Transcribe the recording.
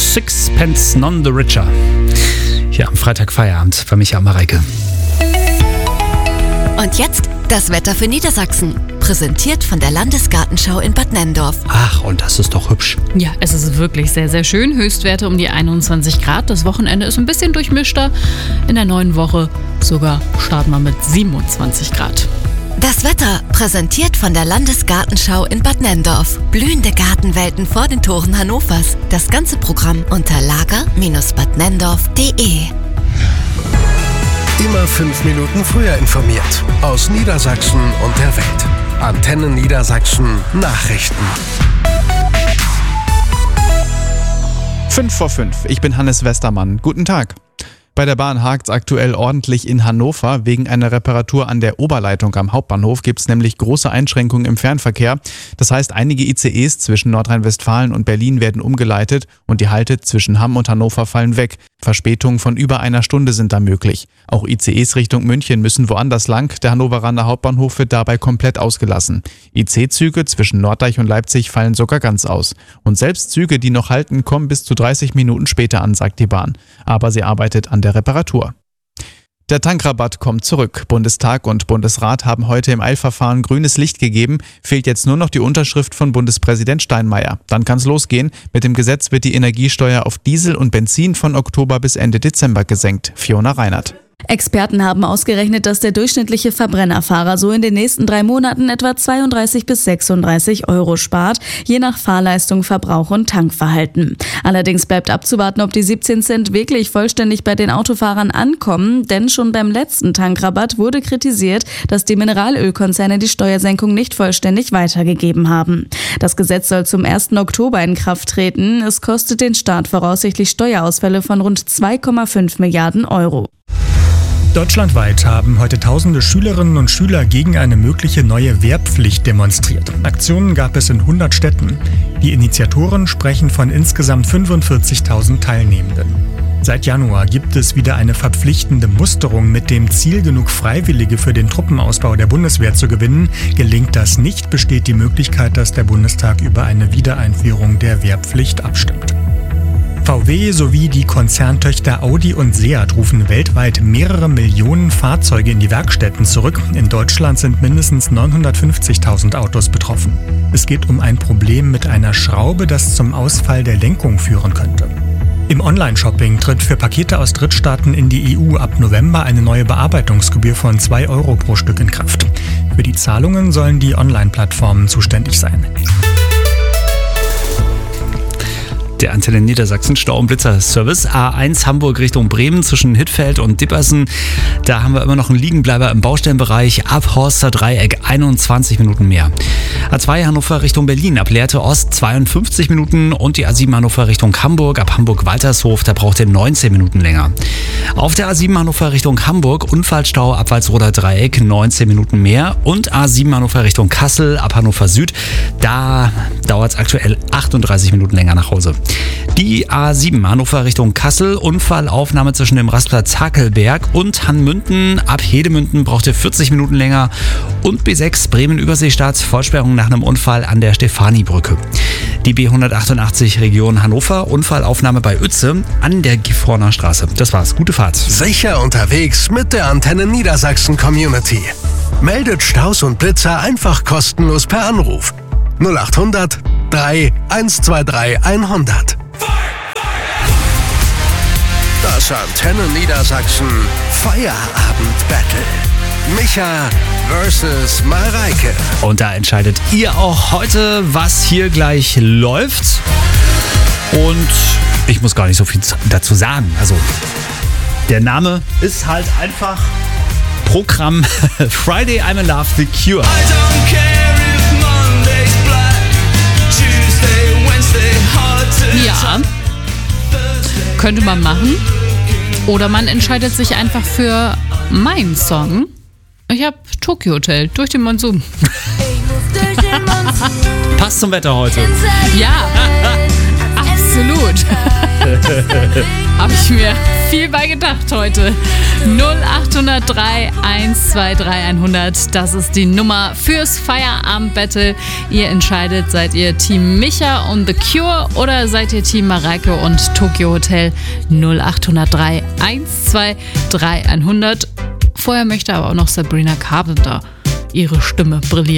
Sixpence None the Richer. Hier am Freitag Feierabend bei Michael Mareike. Und jetzt das Wetter für Niedersachsen. Präsentiert von der Landesgartenschau in Bad Nenndorf. Ach, und das ist doch hübsch. Ja, es ist wirklich sehr, sehr schön. Höchstwerte um die 21 Grad. Das Wochenende ist ein bisschen durchmischter. In der neuen Woche sogar starten wir mit 27 Grad. Das Wetter präsentiert von der Landesgartenschau in Bad Nenndorf. Blühende Gartenwelten vor den Toren Hannovers. Das ganze Programm unter lager-badnenndorf.de. Immer 5 Minuten früher informiert. Aus Niedersachsen und der Welt. Antenne Niedersachsen Nachrichten. 5:05. Ich bin Hannes Westermann. Guten Tag. Bei der Bahn hakt's aktuell ordentlich in Hannover. Wegen einer Reparatur an der Oberleitung am Hauptbahnhof gibt's nämlich große Einschränkungen im Fernverkehr. Das heißt, einige ICEs zwischen Nordrhein-Westfalen und Berlin werden umgeleitet und die Halte zwischen Hamm und Hannover fallen weg. Verspätungen von über einer Stunde sind da möglich. Auch ICEs Richtung München müssen woanders lang. Der Hannoveraner Hauptbahnhof wird dabei komplett ausgelassen. IC-Züge zwischen Norddeich und Leipzig fallen sogar ganz aus. Und selbst Züge, die noch halten, kommen bis zu 30 Minuten später an, sagt die Bahn. Aber sie arbeitet an der Reparatur. Der Tankrabatt kommt zurück. Bundestag und Bundesrat haben heute im Eilverfahren grünes Licht gegeben. Fehlt jetzt nur noch die Unterschrift von Bundespräsident Steinmeier. Dann kann's losgehen. Mit dem Gesetz wird die Energiesteuer auf Diesel und Benzin von Oktober bis Ende Dezember gesenkt. Fiona Reinert. Experten haben ausgerechnet, dass der durchschnittliche Verbrennerfahrer so in den nächsten 3 Monaten etwa 32 bis 36 Euro spart, je nach Fahrleistung, Verbrauch und Tankverhalten. Allerdings bleibt abzuwarten, ob die 17 Cent wirklich vollständig bei den Autofahrern ankommen, denn schon beim letzten Tankrabatt wurde kritisiert, dass die Mineralölkonzerne die Steuersenkung nicht vollständig weitergegeben haben. Das Gesetz soll zum 1. Oktober in Kraft treten. Es kostet den Staat voraussichtlich Steuerausfälle von rund 2,5 Milliarden Euro. Deutschlandweit haben heute tausende Schülerinnen und Schüler gegen eine mögliche neue Wehrpflicht demonstriert. Aktionen gab es in 100 Städten. Die Initiatoren sprechen von insgesamt 45.000 Teilnehmenden. Seit Januar gibt es wieder eine verpflichtende Musterung mit dem Ziel, genug Freiwillige für den Truppenausbau der Bundeswehr zu gewinnen. Gelingt das nicht, besteht die Möglichkeit, dass der Bundestag über eine Wiedereinführung der Wehrpflicht abstimmt. VW sowie die Konzerntöchter Audi und Seat rufen weltweit mehrere Millionen Fahrzeuge in die Werkstätten zurück. In Deutschland sind mindestens 950.000 Autos betroffen. Es geht um ein Problem mit einer Schraube, das zum Ausfall der Lenkung führen könnte. Im Online-Shopping tritt für Pakete aus Drittstaaten in die EU ab November eine neue Bearbeitungsgebühr von 2 Euro pro Stück in Kraft. Für die Zahlungen sollen die Online-Plattformen zuständig sein. Der Antenne Niedersachsen Stau- und Blitzer-Service. A1 Hamburg Richtung Bremen zwischen Hittfeld und Dippersen. Da haben wir immer noch einen Liegenbleiber im Baustellenbereich. Ab Horster Dreieck 21 Minuten mehr. A2 Hannover Richtung Berlin. Ab Lehrte Ost 52 Minuten. Und die A7 Hannover Richtung Hamburg. Ab Hamburg-Waltershof. Da braucht ihr 19 Minuten länger. Auf der A7 Hannover Richtung Hamburg. Unfallstau ab Walsroder Dreieck 19 Minuten mehr. Und A7 Hannover Richtung Kassel. Ab Hannover Süd. Da dauert es aktuell 38 Minuten länger nach Hause. Die A7 Hannover Richtung Kassel, Unfallaufnahme zwischen dem Rastplatz Hackelberg und Hannmünden. Ab Hedemünden braucht ihr 40 Minuten länger. Und B6 Bremen-Überseestadt, Vollsperrung nach einem Unfall an der Stefanibrücke. Die B188 Region Hannover, Unfallaufnahme bei Uetze an der Gifhorner Straße. Das war's, gute Fahrt. Sicher unterwegs mit der Antenne Niedersachsen Community. Meldet Staus und Blitzer einfach kostenlos per Anruf. 0800 3 123 100. Das Antenne Niedersachsen Feierabend-Battle. Micha versus Mareike. Und da entscheidet ihr auch heute, was hier gleich läuft. Und ich muss gar nicht so viel dazu sagen. Also, der Name ist halt einfach Programm Friday I'm in Love, The Cure. Ja, könnte man machen. Oder man entscheidet sich einfach für meinen Song. Ich habe Tokyo Hotel durch den Monsun. Passt zum Wetter heute. Ja, absolut. Habe ich mir viel bei gedacht heute. 0803 123 100. Das ist die Nummer fürs Feierabend-Battle. Ihr entscheidet, seid ihr Team Micha und The Cure oder seid ihr Team Mareike und Tokyo Hotel? 0803 123 100. Vorher möchte aber auch noch Sabrina Carpenter ihre Stimme brillieren.